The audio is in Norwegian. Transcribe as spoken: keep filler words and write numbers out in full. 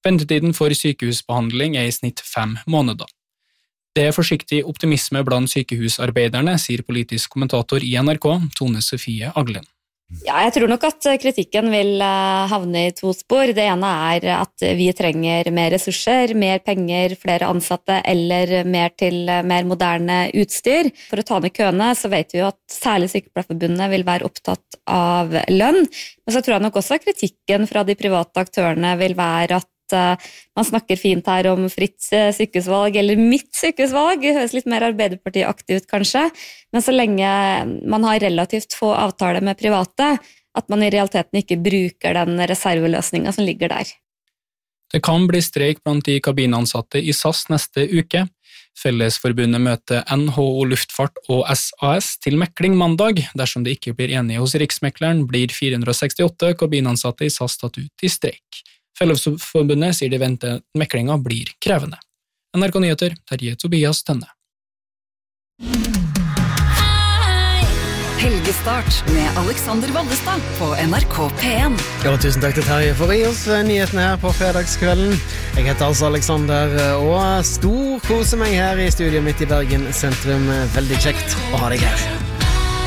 Ventetiden for sykehusbehandling er i snitt fem måneder. Det er forsiktig optimisme blant sykehusarbeiderne, sier politisk kommentator i N R K, Tone Sofie Aglen. Ja, jeg tror nok at kritikken vil havne i to spor. Det ene er at vi trenger mer ressurser, mer penger, flere ansatte eller mer til mer moderne utstyr. For å ta ned køene så vet vi jo at særlig Sykepleierforbundet vil være opptatt av lønn. Men så tror jeg nok også at kritikken fra de private aktørene vil være at man snakker fint her om fritt sykehusvalg, eller mitt sykehusvalg, det høres litt mer Arbeiderparti-aktig ut kanskje, men så lenge man har relativt få avtaler med private, at man i realiteten ikke bruker den reserveløsningen som ligger der. Det kan bli streik blant de kabinansatte i S A S neste uke. Fellesforbundet møter N H O Luftfart og S A S til mekling mandag. Dersom det ikke blir enige hos Riksmekleren, blir fire hundre sekstiåtte kabinansatte i S A S tatt ut i streik. Fellesforbundet sier de venter meklinga blir krevende. N R K Nyheter, Terje Tobias Tønne. Helgestart med Alexander Valdestad på N R K P en. Ja, tusen takk til Terje for å gi oss nyhetene her på fredagskvelden. Jeg heter altså Alexander, og stor kose meg her i studiet mitt i Bergen sentrum. Veldig kjekt å ha deg her.